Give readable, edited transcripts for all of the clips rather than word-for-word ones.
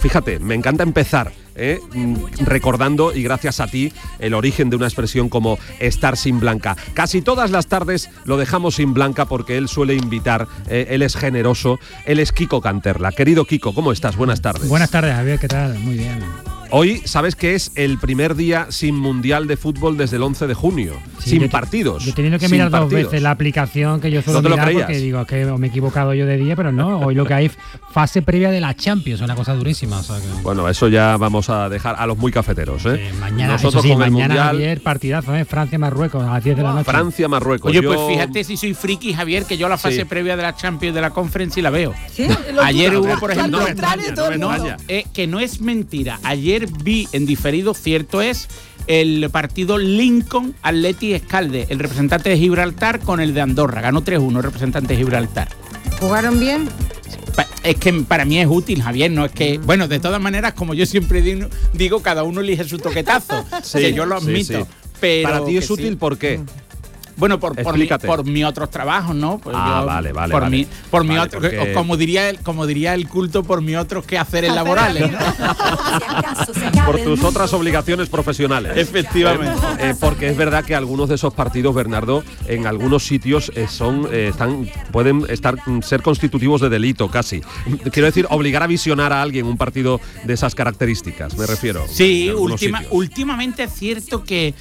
fíjate, me encanta empezar recordando, y gracias a ti, el origen de una expresión como estar sin Blanca. Casi todas las tardes lo dejamos sin Blanca porque él suele invitar, él es generoso, él es Kiko Canterla. Querido Kiko, ¿cómo estás? Buenas tardes. Buenas tardes, Javier, ¿qué tal? Muy bien. Hoy, ¿sabes que es el primer día sin Mundial de Fútbol desde el 11 de junio? Sí, sin partidos. Yo he tenido que mirar dos veces la aplicación que yo suelo mirar porque digo que me he equivocado yo de día, pero no, hoy lo que hay fase previa de la Champions, una cosa durísima. O sea que... Bueno, eso ya vamos a dejar a los muy cafeteros, ¿eh? Mañana, nosotros con el Mundial, Javier, partidazo, Francia-Marruecos a las 10 de la noche. Francia-Marruecos. Oye, pues fíjate si soy friki, Javier, que yo la fase previa de la Champions de la Conference sí la veo. ¿Sí? Ayer hubo, por ejemplo, que no es mentira. Ayer vi en diferido, cierto es, el partido Lincoln Athletic Escalde, el representante de Gibraltar con el de Andorra. Ganó 3-1 el representante de Gibraltar. ¿Jugaron bien? Es que para mí es útil, Javier, no es que... Bueno, de todas maneras, como yo siempre digo, cada uno elige su toquetazo, que yo lo admito. Sí. Pero para ti es útil, ¿por qué? Bueno, por mis otros trabajos, ¿no? Pues vale. Por mi otro, porque... como diría el culto, por mis otros quehaceres laborales, ¿no? Por tus otras obligaciones profesionales. Efectivamente. Porque es verdad que algunos de esos partidos, Bernardo, en algunos sitios pueden ser constitutivos de delito casi. Quiero decir, obligar a visionar a alguien un partido de esas características, me refiero. Sí, últimamente es cierto que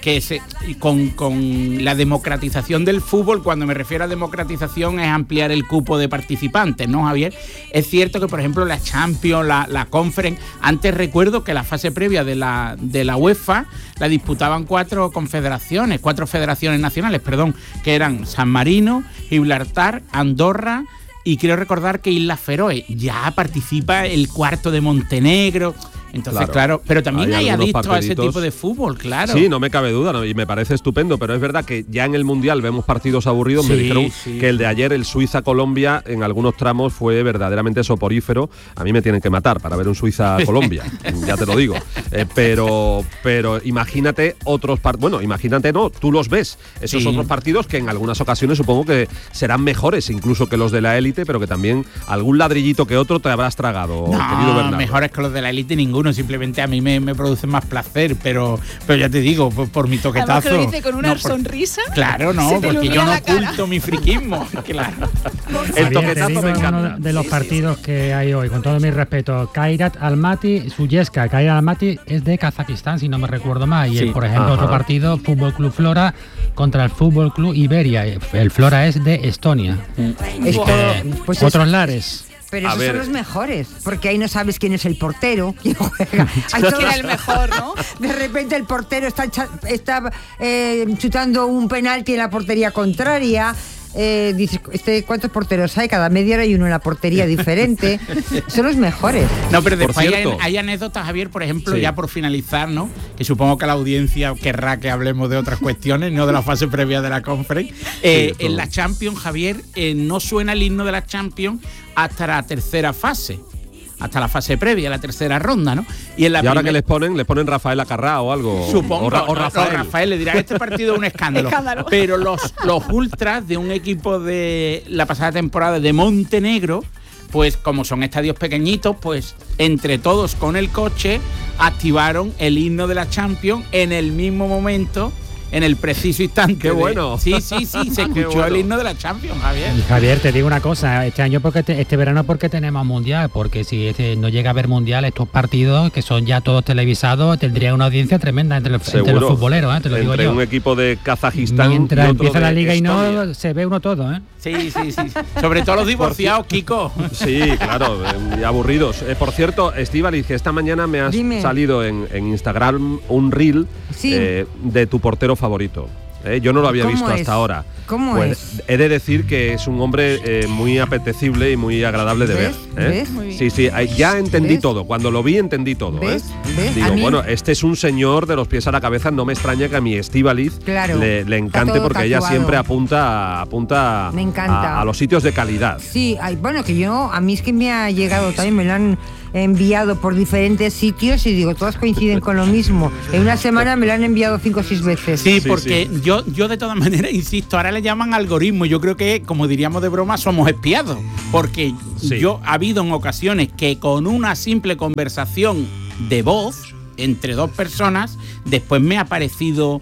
con la democratización del fútbol, cuando me refiero a democratización es ampliar el cupo de participantes, ¿no, Javier? Es cierto que, por ejemplo, la Champions, la Conference, antes recuerdo que la fase previa de la UEFA la disputaban cuatro federaciones nacionales, que eran San Marino, Gibraltar, Andorra y creo recordar que Islas Feroe. Ya participa el cuarto de Montenegro. Entonces, claro, pero también hay adictos a ese tipo de fútbol, claro. Sí, no me cabe duda, ¿no? Y me parece estupendo, pero es verdad que ya en el Mundial vemos partidos aburridos. Me dijeron que el de ayer, el Suiza-Colombia, en algunos tramos fue verdaderamente soporífero. A mí me tienen que matar para ver un Suiza-Colombia, ya te lo digo. Pero imagínate otros partidos, bueno, imagínate no, tú los ves, esos otros partidos que en algunas ocasiones supongo que serán mejores incluso que los de la élite, pero que también algún ladrillito que otro te habrás tragado, querido Bernardo. Mejores que los de la élite ninguno. Simplemente a mí me produce más placer, pero ya te digo, por mi toquetazo. Además que lo dice con una sonrisa. Claro, no, porque yo no oculto mi friquismo. Claro. El toquetazo me encanta. Uno de los partidos que hay hoy, con todo mi respeto, Kairat Almaty, Suyesca. Kairat Almaty es de Kazajistán, si no me recuerdo mal. Y por ejemplo, otro partido, Fútbol Club Flora contra el Fútbol Club Iberia. El Flora es de Estonia. Otros lares. Pero esos son los mejores, porque ahí no sabes quién es el portero, quién juega. ¿Quién es el mejor, no? De repente el portero está chutando un penalti en la portería contraria. Dices, ¿cuántos porteros hay? Cada media hora hay uno en la portería diferente. Son los mejores. No, pero después hay anécdotas, Javier, por ejemplo, ya por finalizar, ¿no? Que supongo que la audiencia querrá que hablemos de otras cuestiones, no de la fase previa de la Conference. En la Champions, Javier, no suena el himno de la Champions hasta la tercera fase. Hasta la fase previa, la tercera ronda, ¿no? Y ahora que les ponen Rafael Acarrá o algo. Supongo, o Rafael le dirá, este partido es un escándalo. Pero los ultras de un equipo de la pasada temporada de Montenegro, pues como son estadios pequeñitos, pues entre todos con el coche activaron el himno de la Champions en el mismo momento, en el preciso instante. ¡Qué bueno! Sí, se escuchó el himno de la Champions, Javier. Y Javier, te digo una cosa, este año este verano porque tenemos Mundial, porque si no llega a haber Mundial, estos partidos que son ya todos televisados tendrían una audiencia tremenda entre los futboleros, te lo digo yo. Entre un equipo de Kazajistán mientras y otro empieza la liga Estonia. y no se ve uno todo, Sí. Sobre todo los divorciados, Kiko. Sí, claro, y aburridos. Por cierto, Estíbaliz, que esta mañana me has salido en Instagram un reel de tu portero favorito. Yo no lo había visto hasta ahora. ¿Cómo es? He de decir que es un hombre muy apetecible y muy agradable de ver. ¿Ves? Sí, ya entendí todo. Cuando lo vi entendí todo. ¿Ves? Digo, bueno, este es un señor de los pies a la cabeza. No me extraña que a mi Estíbaliz le encante porque ella siempre apunta me encanta. a los sitios de calidad. Sí, bueno, que a mí es que me ha llegado también, me lo han enviado por diferentes sitios y digo, todas coinciden con lo mismo. En una semana me lo han enviado 5 o 6 veces. Sí, porque sí. Yo de todas maneras, insisto, ahora le llaman algoritmo. Yo creo que, como diríamos de broma, somos espiados. Porque ha habido en ocasiones que con una simple conversación de voz entre 2 personas, después me ha aparecido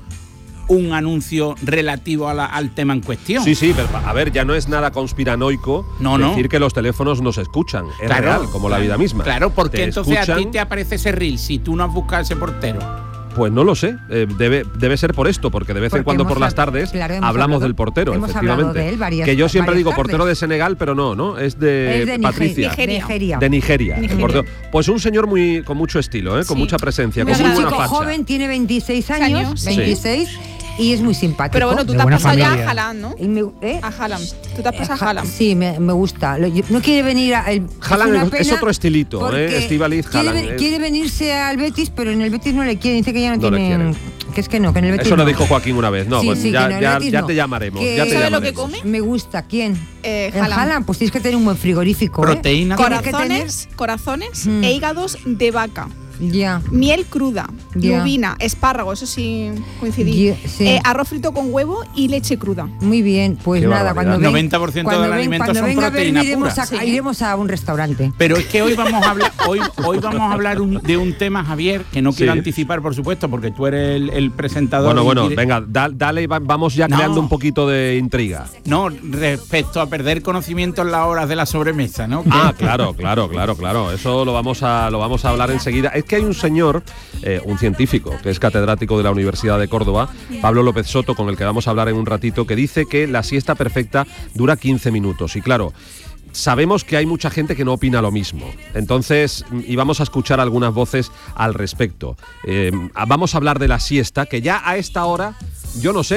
un anuncio relativo al tema en cuestión. Sí, pero a ver, ya no es nada conspiranoico decir que los teléfonos nos escuchan. Es real, como la vida misma. Claro, porque entonces a ti te aparece ese reel si tú no has buscado ese portero. Pues no lo sé, debe ser por esto, porque de vez en cuando por las tardes hablamos del portero, efectivamente. De él que yo siempre digo portero de Senegal, pero no, es de Patricia. De Nigeria. Pues un señor con mucho estilo, con mucha presencia, con muy buena facha. Es un chico joven, tiene 26 años, 26. Y es muy simpático. Pero bueno, tú te has pasado ya a Haaland, ¿no? A Haaland. Tú te has pasado a Haaland. Sí, me gusta. No quiere venir a... Haaland es otro estilito, Estíbaliz Haaland. Quiere venirse al Betis, pero en el Betis no le quiere. Dice que ya no tienen... Que es que no, que en el Betis eso lo dijo Joaquín una vez. No, pues ya te llamaremos. ¿Sabes lo que come? Me gusta. ¿Quién? Haaland. Pues tienes que tener un buen frigorífico. Proteína. Corazones e hígados de vaca. Ya. Miel cruda, lubina, espárrago, eso sí coincidí. Arroz frito con huevo y leche cruda. Muy bien, pues qué nada, cuando 90% del alimento son proteína pura. Iremos a un restaurante. Pero es que hoy vamos a hablar, hoy vamos a hablar de un tema, Javier, que no quiero anticipar, por supuesto, porque tú eres el presentador. Bueno, venga, dale, vamos ya creando un poquito de intriga. No, respecto a perder conocimiento en las horas de la sobremesa, ¿no? Claro. Eso lo vamos a hablar enseguida. Es que hay un señor, un científico, que es catedrático de la Universidad de Córdoba, Pablo López Soto, con el que vamos a hablar en un ratito, que dice que la siesta perfecta dura 15 minutos. Y claro, sabemos que hay mucha gente que no opina lo mismo. Entonces, y vamos a escuchar algunas voces al respecto. Vamos a hablar de la siesta, que ya a esta hora, yo no sé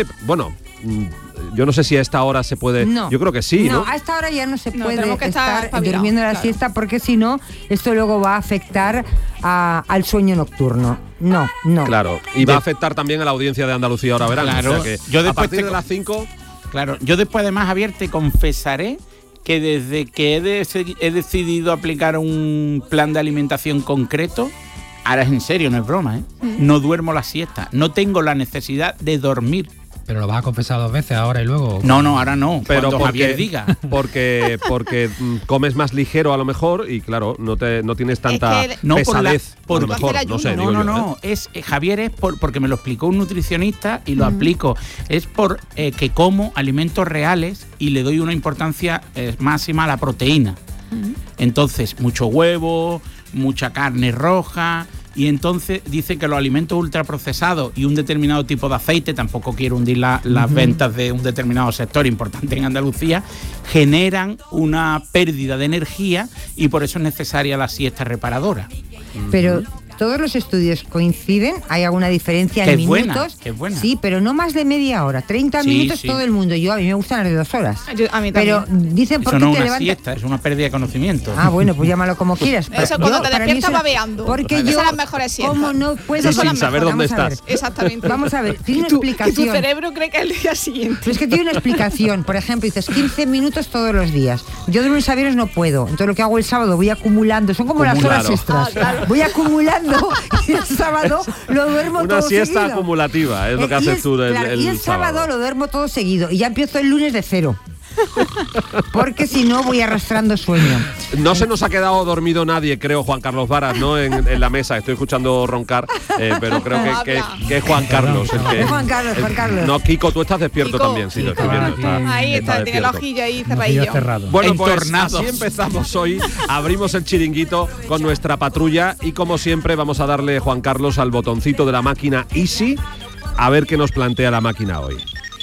si a esta hora se puede... No, yo creo que sí, ¿no? No, a esta hora ya no se puede estar durmiendo la siesta, porque si no, esto luego va a afectar al sueño nocturno. No. Claro, y va a afectar también a la audiencia de Andalucía Ahora Verano. Claro, o sea que yo a partir de las 5... Claro, yo después además, Javier, te confesaré que desde que he decidido aplicar un plan de alimentación concreto, ahora es en serio, no es broma, no duermo la siesta, no tengo la necesidad de dormir. Pero lo vas a confesar 2 veces ahora y luego... No, ahora no, pero cuando Javier diga. Porque comes más ligero a lo mejor y claro, no tienes tanta pesadez a lo mejor, no sé. Javier es porque me lo explicó un nutricionista y lo aplico. Es por que como alimentos reales y le doy una importancia máxima a la proteína. Entonces, mucho huevo, mucha carne roja... Y entonces dice que los alimentos ultraprocesados y un determinado tipo de aceite, tampoco quiero hundir las ventas de un determinado sector importante en Andalucía, generan una pérdida de energía y por eso es necesaria la siesta reparadora. Pero todos los estudios coinciden, hay alguna diferencia en minutos. Que es buena. Sí, pero no más de media hora, 30 minutos todo el mundo. A mí me gustan las de 2 horas. A mí también. Pero dicen por qué no te levantas. Siesta, es una pérdida de conocimiento. Bueno, pues llámalo como quieras. Eso cuando te despiertas babeando. Porque esas son las mejores siestas. ¿Cómo no puedo sin saber dónde estás? Exactamente. Vamos a ver, tiene una explicación. Tu cerebro cree que es el día siguiente. Pero es que tiene una explicación. Por ejemplo, dices 15 minutos todos los días. Yo de lunes a viernes no puedo. Entonces lo que hago el sábado voy acumulando. Son como las horas extras. Claro. Voy acumulando y el sábado lo duermo todo seguido. Una siesta acumulativa es lo que haces tú y el sábado lo duermo todo seguido. Y ya empiezo el lunes de 0. Porque si no voy arrastrando sueño. No se nos ha quedado dormido nadie, creo, Juan Carlos Varas, ¿no? En la mesa. Estoy escuchando roncar, pero creo que es Juan Carlos. Juan Carlos. No, Kiko, tú estás despierto también, sí, lo estoy viendo. Ahí está, tiene la hojilla ahí cerradillo. Bueno, pues así empezamos hoy. Abrimos el chiringuito con nuestra patrulla y como siempre vamos a darle, Juan Carlos, al botoncito de la máquina Easy a ver qué nos plantea la máquina hoy.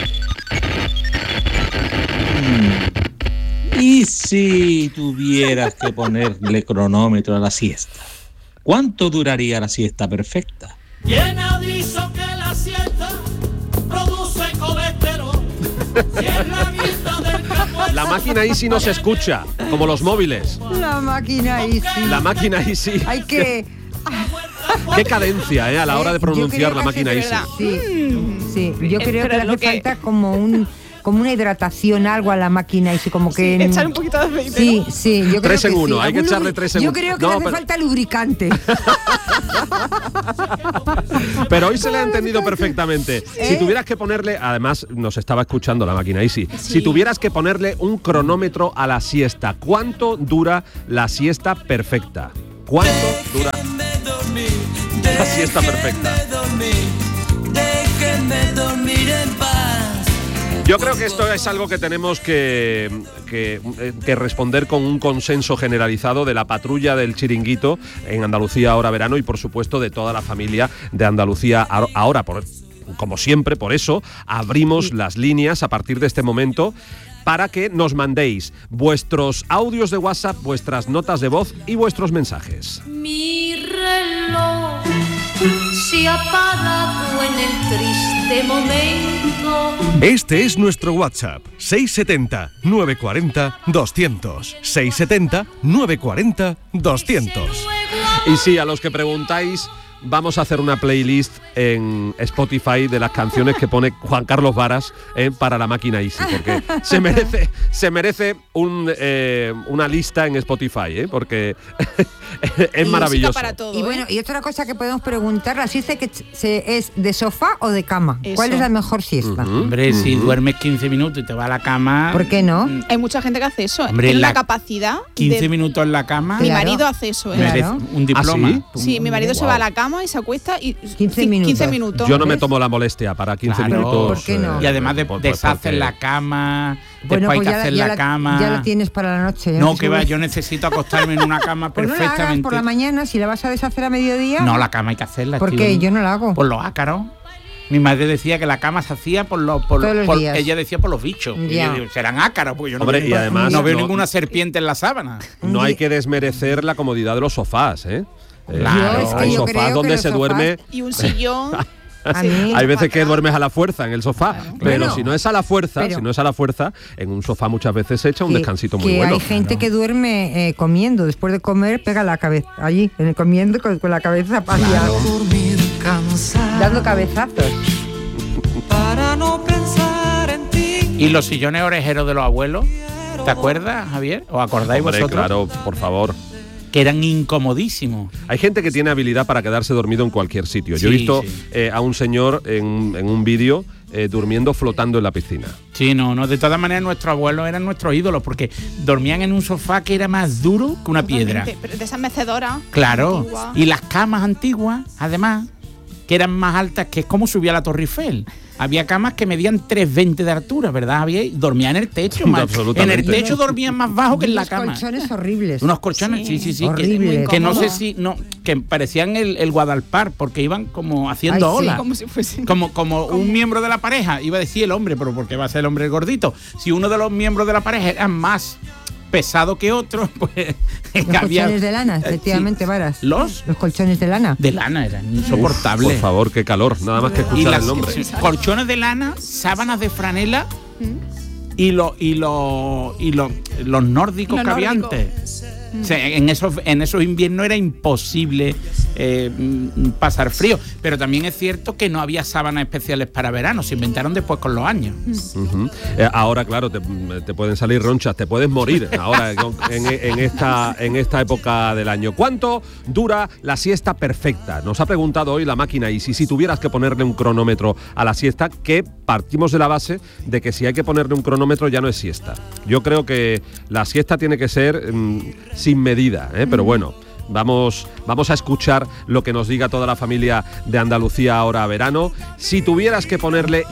Y si tuvieras que ponerle cronómetro a la siesta, ¿cuánto duraría la siesta perfecta? ¿Quién ha dicho que la siesta produce colesterol? Si es la mitad del campo. La máquina Easy no se escucha, como los móviles. La máquina Easy. La máquina Easy. Hay que... Qué cadencia, a la hora de pronunciar la máquina Easy. Sí. Yo creo que le hace falta como un como una hidratación, algo a la máquina y como que... echar un poquito de aceite. Sí, sí, yo creo 3 en que 1, sí. hay que echarle 3 en 1. Yo creo que le hace falta lubricante. Pero hoy se le ha entendido perfectamente. Si tuvieras que ponerle, además nos estaba escuchando la máquina Easy, si tuvieras que ponerle un cronómetro a la siesta, ¿cuánto dura la siesta perfecta? ¿Cuánto dura la siesta perfecta? Yo creo que esto es algo que tenemos que responder con un consenso generalizado de la patrulla del Chiringuito en Andalucía Ahora Verano y por supuesto de toda la familia de Andalucía Ahora. Como siempre, por eso abrimos las líneas a partir de este momento para que nos mandéis vuestros audios de WhatsApp, vuestras notas de voz y vuestros mensajes. Mi reloj se ha parado en el triste momento. Este es nuestro WhatsApp, 670-940-200. 670-940-200. Y sí, a los que preguntáis, vamos a hacer una playlist en Spotify de las canciones que pone Juan Carlos Varas para la máquina Easy, porque se merece una lista en Spotify, porque es maravilloso. Para todo, y bueno, y otra cosa que podemos preguntar, ¿la siesta es de sofá o de cama? Eso. ¿Cuál es la mejor siesta? Hombre, si duermes 15 minutos y te vas a la cama... ¿Por qué no? Hay mucha gente que hace eso. Hombre, Tiene la la capacidad 15 minutos en la cama... Mi Claro. marido hace eso, Claro. Un diploma. ¿Ah, Sí, mi marido se va a la cama y se acuesta y 15 minutos. 15 minutos. Yo no me tomo la molestia para 15 Claro. minutos. ¿Por qué no? Y además deshaces porque- la cama, Bueno, después hay pues que hacer la cama. ya la tienes para la noche. ¿eh? No, que va, yo necesito acostarme en una cama Pues no la hagas perfectamente. por la mañana, si la vas a deshacer a mediodía. No, la cama hay que hacerla. ¿Por tío. qué? Yo no la hago. Por los ácaros. Mi madre decía que la cama se hacía por los Todos los días. ella decía por los bichos. Y Ya. yo digo, serán ácaros, porque yo no Hombre, veo, y además no veo no- ninguna serpiente en la sábana. No hay que desmerecer la comodidad de los sofás, Claro. Yo es que hay yo sofás creo que donde los se sofás- duerme. Y un sillón. A Sí. mí- Hay veces que duermes a la fuerza en el sofá, pero Bueno, si no es a la fuerza, en un sofá muchas veces se echa un descansito muy que bueno. hay gente que duerme comiendo, después de comer pega la cabeza allí, comiendo con la cabeza hacia dando cabezazos. Para no pensar en ti. ¿Y los sillones orejeros de los abuelos? ¿Te acuerdas, Javier? ¿Os acordáis Hombre, vosotros? claro, por favor. Que eran incomodísimos. Hay gente que tiene habilidad para quedarse dormido en cualquier sitio. Yo he Sí, visto sí. a un señor en un vídeo durmiendo flotando en la piscina. Sí, no, de todas maneras nuestros abuelos eran nuestros ídolos porque dormían en un sofá que era más duro que una piedra. Pero de esas mecedoras. Claro. antiguas. Y las camas antiguas, además, que eran más altas, que es como subía la Torre Eiffel. Había camas que medían 3,20 de altura, ¿verdad, Javier? Dormían en el techo. En Absolutamente. el techo dormían más bajo que en la cama. Unos colchones horribles. Unos colchones, sí. Horribles. Que no sé Incómodo. si, no, que parecían el Guadalpar, porque iban como haciendo Ay, sí. olas. Como si fuese. Como un miembro de la pareja, iba a decir el hombre, pero ¿por qué va a ser el hombre el gordito? Si uno de los miembros de la pareja era más pesado que otro, pues Los colchones de lana, efectivamente, sí. Varas. Los colchones de lana. de lana eran insoportables. Por favor, qué calor, nada más que Y escuchar las el nombre. colchones de lana, sábanas de franela y los nórdicos Los que había nórdicos. antes. O sea, en esos inviernos era imposible pasar frío. Pero también es cierto que no había sábanas especiales para verano, se inventaron después con los años. Ujú. Ahora, claro, te pueden salir ronchas, te puedes morir ahora en esta época del año. ¿Cuánto dura la siesta perfecta? Nos ha preguntado hoy la máquina y si tuvieras que ponerle un cronómetro a la siesta, que partimos de la base de que si hay que ponerle un cronómetro ya no es siesta. Yo creo que la siesta tiene que ser sin medida, pero bueno. Vamos a escuchar lo que nos diga toda la familia de Andalucía Ahora Verano. Si tuvieras que ponerle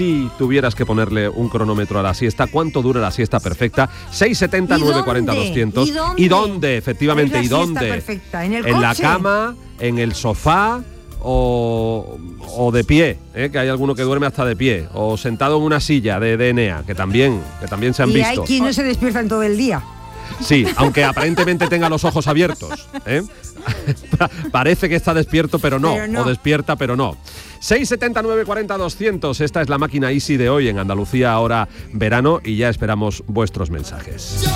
un cronómetro a la siesta, ¿cuánto dura la siesta perfecta? 670 940 200. ¿Y dónde? Efectivamente, ¿y dónde? Perfecta? ¿En el ¿En la coche? cama? ¿En el sofá? O de pie, que hay alguno que duerme hasta de pie, o sentado en una silla de Enea, que también se han Y visto. hay quien no se despierta en todo el día. Sí, aunque aparentemente tenga los ojos abiertos. Parece que está despierto, pero no. O despierta, pero no. 670 940 200. Esta es la máquina Easy de hoy en Andalucía Ahora Verano y ya esperamos vuestros mensajes.